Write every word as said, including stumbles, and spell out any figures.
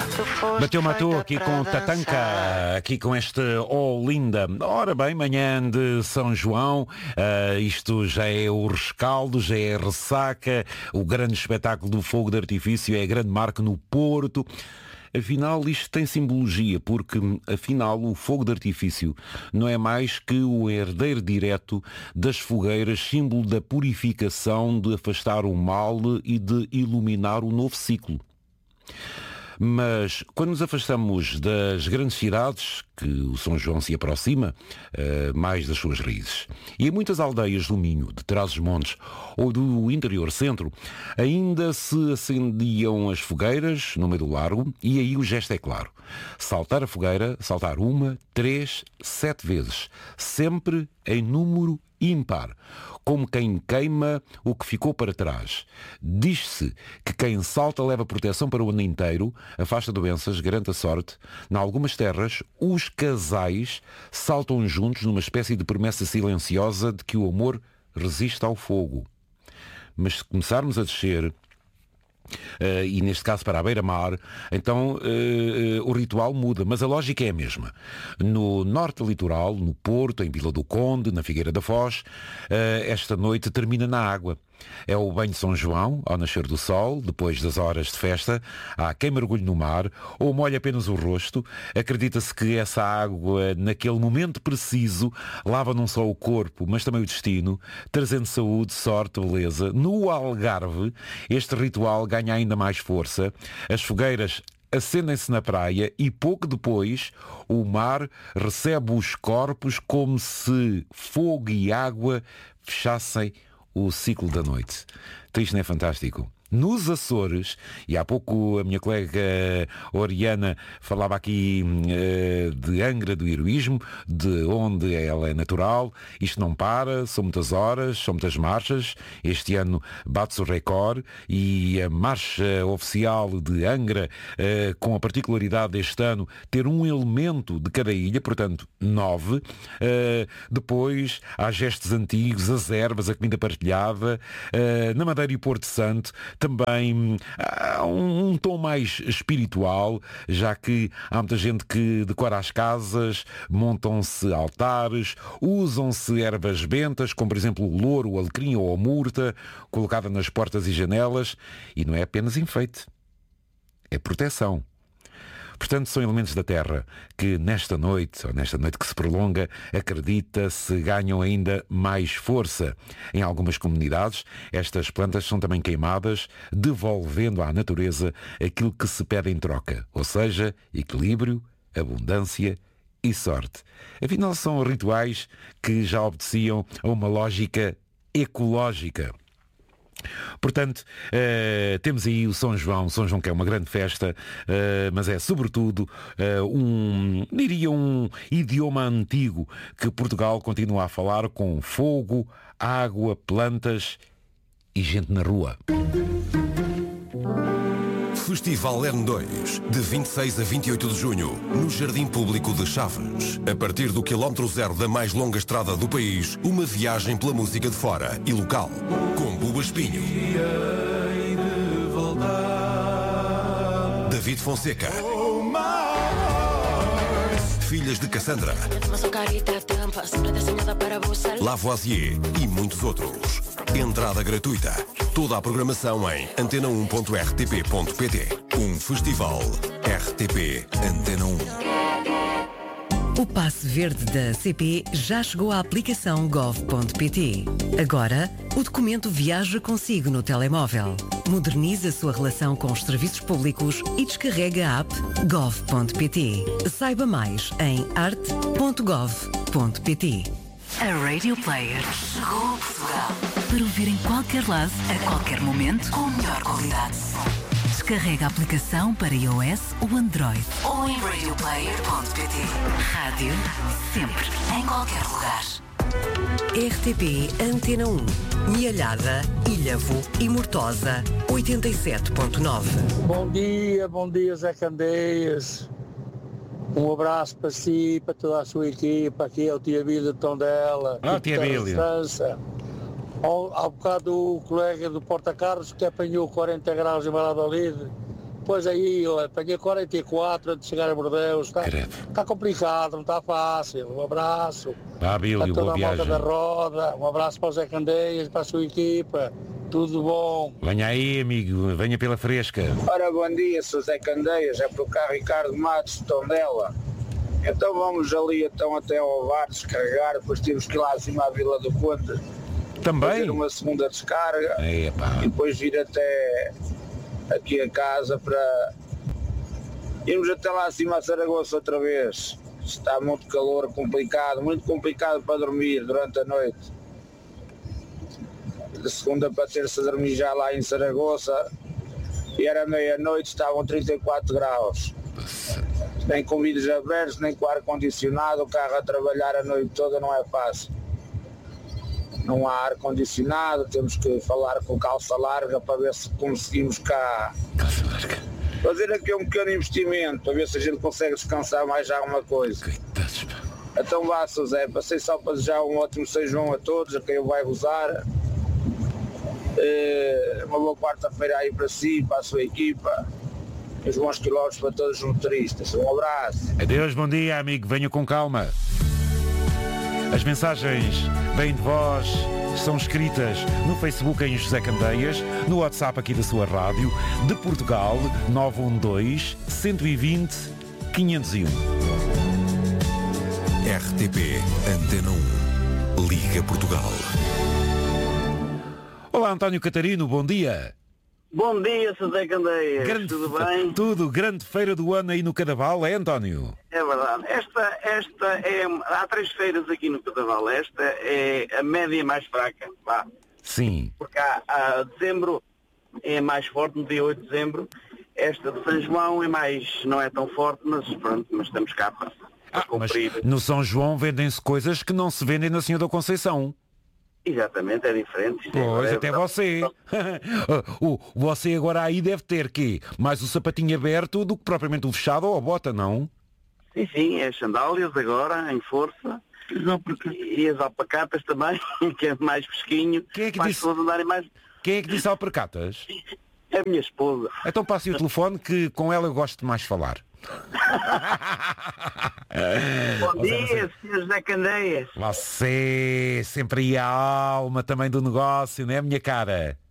Bateu matou aqui com Tatanka, aqui com este Oh Linda. Ora bem, manhã de São João, uh, isto já é o rescaldo, já é a ressaca, o grande espetáculo do fogo de artifício é a grande marca no Porto. Afinal, isto tem simbologia, porque, afinal, o fogo de artifício não é mais que o herdeiro direto das fogueiras, símbolo da purificação, de afastar o mal e de iluminar o novo ciclo. Mas quando nos afastamos das grandes cidades, que o São João se aproxima uh, mais das suas raízes, e em muitas aldeias do Minho, de Trás-os-Montes ou do interior centro, ainda se acendiam as fogueiras no meio do largo, e aí o gesto é claro. Saltar a fogueira, saltar uma, três, sete vezes, sempre em número ímpar, como quem queima o que ficou para trás. Diz-se que quem salta leva proteção para o ano inteiro, afasta doenças, garante a sorte. Em algumas terras, os casais saltam juntos numa espécie de promessa silenciosa de que o amor resiste ao fogo. Mas se começarmos a descer, Uh, e neste caso para a beira-mar, então uh, uh, o ritual muda, mas a lógica é a mesma. No norte litoral, no Porto, em Vila do Conde, na Figueira da Foz, uh, esta noite termina na água. É o banho de São João, ao nascer do sol, depois das horas de festa. Há quem mergulhe no mar ou molhe apenas o rosto. Acredita-se que essa água, naquele momento preciso, lava não só o corpo, mas também o destino, trazendo saúde, sorte, beleza. No Algarve, este ritual ganha ainda mais força. As fogueiras acendem-se na praia e pouco depois o mar recebe os corpos como se fogo e água fechassem o ciclo da noite. Isto não é fantástico? Nos Açores, e há pouco a minha colega Oriana falava aqui uh, de Angra do Heroísmo, de onde ela é natural. Isto não para, são muitas horas, são muitas marchas. Este ano bate-se o recorde e a marcha oficial de Angra, uh, com a particularidade deste ano ter um elemento de cada ilha, portanto nove. Uh, depois há gestos antigos, as ervas, a comida partilhada. Uh, na Madeira e Porto Santo também há um, um tom mais espiritual, já que há muita gente que decora as casas, montam-se altares, usam-se ervas bentas, como por exemplo o louro, o alecrim ou a murta, colocada nas portas e janelas, e não é apenas enfeite, é proteção. Portanto, são elementos da terra que nesta noite, ou nesta noite que se prolonga, acredita-se, ganham ainda mais força. Em algumas comunidades, estas plantas são também queimadas, devolvendo à natureza aquilo que se pede em troca, ou seja, equilíbrio, abundância e sorte. Afinal, são rituais que já obedeciam a uma lógica ecológica. Portanto, uh, temos aí o São João, São João que é uma grande festa, uh, mas é sobretudo uh, um, diria um idioma antigo que Portugal continua a falar com fogo, água, plantas e gente na rua. Festival L N dois, de vinte e seis a vinte e oito de junho, no Jardim Público de Chaves. A partir do quilómetro zero da mais longa estrada do país, uma viagem pela música de fora e local. Com Buba Espinho, David Fonseca, Filhas de Cassandra, Lavoisier e muitos outros. Entrada gratuita. Toda a programação em antena um ponto r t p ponto p t. Um festival R T P Antena um. O passe verde da C P já chegou à aplicação gov ponto pt. Agora, o documento viaja consigo no telemóvel. Modernize a sua relação com os serviços públicos e descarrega a app gov ponto pt. Saiba mais em arte ponto gov ponto pt. A Radio Player chegou a Portugal para ouvir em qualquer lado, a qualquer momento, com a melhor qualidade. Descarrega a aplicação para iOS ou Android ou em radio player ponto p t. Rádio, sempre, em qualquer lugar. R T P Antena um, Mialhada, Ilhavo e Mortosa, oitenta e sete ponto nove. Bom dia, bom dia Zé Candeias. Um abraço para si, para toda a sua equipa. Aqui é o Tia Bília de Tondela. Ah, Tia Bília. Ao, ao bocado o colega do Porta Carlos que apanhou quarenta graus em Valladolid, depois aí, eu apanhei quarenta e quatro antes de chegar a Bordeus. Está, está complicado, não está fácil. Um abraço. Ah, Bílio, para toda boa a viagem. malta da roda. Um abraço para o Zé Candeias, para a sua equipa. Tudo bom. Venha aí, amigo, venha pela fresca. Ora, bom dia, sou Zé Candeias, é para o carro Ricardo Matos de Tondela. Então vamos ali então até ao bar descarregar, depois temos que ir lá acima à Vila do Conde. Também? Fazer uma segunda descarga. Epa. E depois vir até aqui a casa para irmos até lá acima a Saragoça outra vez. Está muito calor, complicado, muito complicado para dormir durante a noite. De segunda para terça dormi já lá em Saragoça e era meia-noite, estavam trinta e quatro graus. Nem com vidros abertos, nem com ar-condicionado, o carro a trabalhar a noite toda não é fácil. Não há ar-condicionado, temos que falar com calça larga para ver se conseguimos cá fazer aqui um pequeno investimento, para ver se a gente consegue descansar mais alguma coisa. Então vá, Sr. Zé, passei só para desejar um ótimo São João a todos, a quem eu vai gozar. Uh, uma boa quarta-feira aí para si, para a sua equipa. E os bons quilómetros para todos os motoristas. Um abraço. Adeus, bom dia, amigo. Venha com calma. As mensagens vêm de vós, são escritas no Facebook em José Candeias, no WhatsApp aqui da sua rádio, de Portugal, nove um dois, um dois zero, cinco zero um. R T P Antena um. Liga Portugal. Olá, António Catarino, bom dia. Bom dia, José Candeias. Grande, tudo bem? Tudo, grande feira do ano aí no Cadaval, é, António? É verdade. Esta, esta é... Há três feiras aqui no Cadaval. Esta é a média mais fraca. Vá. Sim. Porque há, há dezembro é mais forte, no dia oito de dezembro. Esta de São João é mais... não é tão forte, mas pronto, mas estamos cá para, para ah, cumprir. Mas no São João vendem-se coisas que não se vendem na Senhora da Conceição. Exatamente, é diferente. Pois, é, até é, você. o, você agora aí deve ter quê? Mais o sapatinho aberto do que propriamente o fechado ou a bota, não? Sim, sim, é sandálias agora, em força. E as alpacatas também, que é mais fresquinho. Quem é que para disse? as pessoas andarem mais... Quem é que disse alpacatas? É a minha esposa. Então passe o telefone que com ela eu gosto de mais falar. Bom dia, senhor José Candeias. Você, sempre aí a alma também do negócio, não é, minha cara?